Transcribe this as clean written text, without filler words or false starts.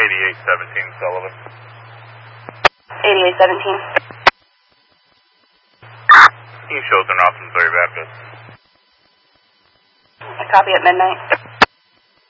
8817 Sullivan. 8817. He shows an off Missouri Baptist. A copy at midnight.